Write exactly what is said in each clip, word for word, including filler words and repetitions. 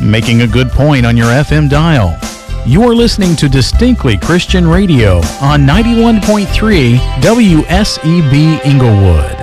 making a good point on your F M dial. You're listening to Distinctly Christian Radio on ninety-one point three W S E B Inglewood.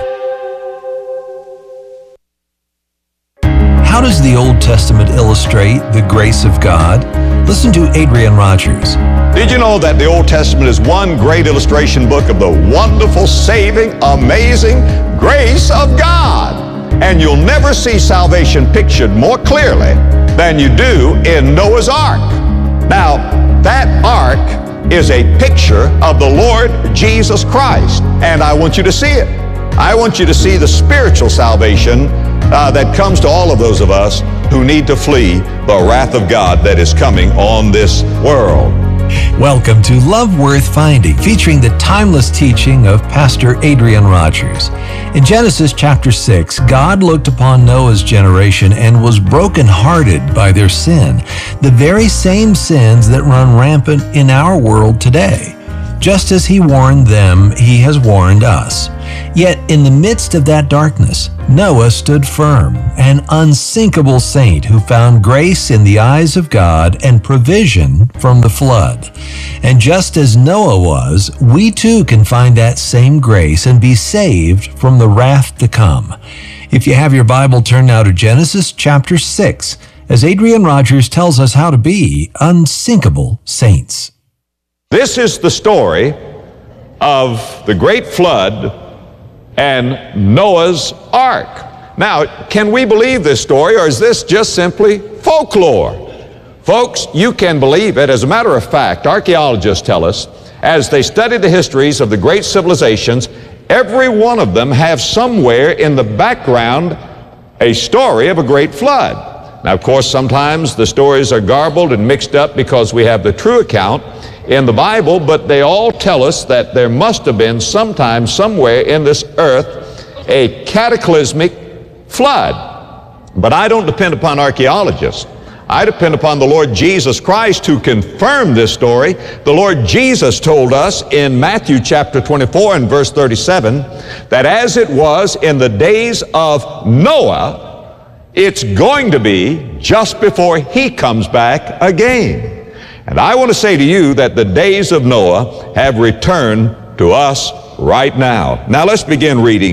How does the Old Testament illustrate the grace of God? Listen to Adrian Rogers. Did you know that the Old Testament is one great illustration book of the wonderful, saving, amazing grace of God? And you'll never see salvation pictured more clearly than you do in Noah's Ark. Now, that ark is a picture of the Lord Jesus Christ, and I want you to see it. I want you to see the spiritual salvation uh, that comes to all of those of us who need to flee the wrath of God that is coming on this world. Welcome to Love Worth Finding, featuring the timeless teaching of Pastor Adrian Rogers. In Genesis chapter six, God looked upon Noah's generation and was brokenhearted by their sin, the very same sins that run rampant in our world today. Just as he warned them, he has warned us. Yet in the midst of that darkness, Noah stood firm, an unsinkable saint who found grace in the eyes of God and provision from the flood. And just as Noah was, we too can find that same grace and be saved from the wrath to come. If you have your Bible, turn now to Genesis chapter six, as Adrian Rogers tells us how to be unsinkable saints. This is the story of the great flood and Noah's Ark. Now, can we believe this story, or is this just simply folklore? Folks, you can believe it. As a matter of fact, archaeologists tell us, as they study the histories of the great civilizations, every one of them have somewhere in the background a story of a great flood. Now, of course, sometimes the stories are garbled and mixed up because we have the true account in the Bible, but they all tell us that there must have been sometime, somewhere in this earth, a cataclysmic flood. But I don't depend upon archaeologists. I depend upon the Lord Jesus Christ to confirm this story. The Lord Jesus told us in Matthew chapter twenty-four and verse thirty-seven that as it was in the days of Noah, it's going to be just before he comes back again. And I want to say to you that the days of Noah have returned to us right now. Now let's begin reading